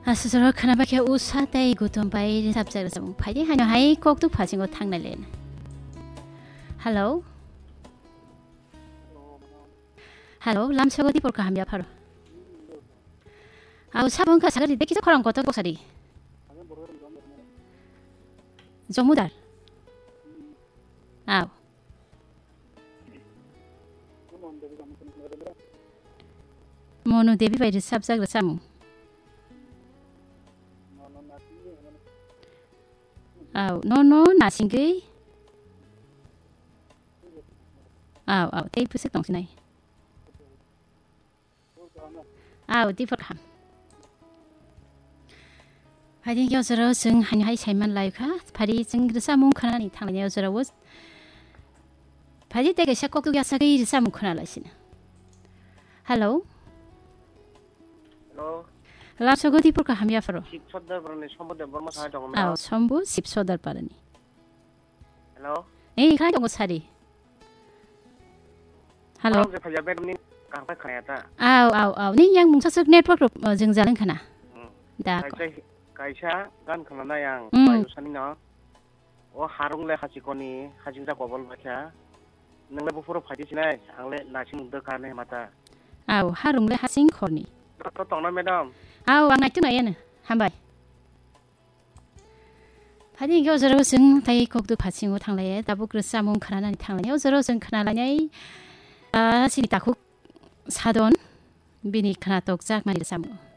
스스로 크나밖에 우사다이 구톤바이 삽자르서 파이디 하녀 하이 꼭도 파진 거 탕날레나. 할로. 할로 람서고디 볼까 함야 바로. 아우 사본가 사가리 내기서 커랑 거터 고사리. 정무달. 아우. 모노 데비 바이디 삽자르 사무. Aw, no, nasinggay. Aw, tay pusik tong sinay. Aw, di forkam. Padi yozero sung hanyo hay sayman layo ka. Padi sung risa mong kana ni tang yozero was. Padi tega siya kokog yasagay risa mong kana la sina. Hello? Hello? 라서고 디볼까 함야 프로. 십소달 버니 선보대 버마 사 정말. 아, 선부 십소달 빠르니. Hello? 에이, 가 정고 사리. Hello. 제 파야 베르니 강파 카야타. 아우. 니 양 뭉쳐서 네트워크로 증자는 가나. 다. 가이샤 간 카나나 양 바이오사니나. 오 하룽레 하시코니 하징자 고볼 바캬. 능레 부프로 파지시나이 angle 나싱 드카네 마타. 아우, 하룽레 하싱 코니. 또 똥나 매담. 아우 왕나이 뜨나야는 한바이 파디 이거 저러승 다이 곡도 받치고 탕라에 다부 그릇사 몸 카나나니 탕라냐 저러승 카나라냐이 시리 다국 사돈 비니 카나 똑작 많이 사무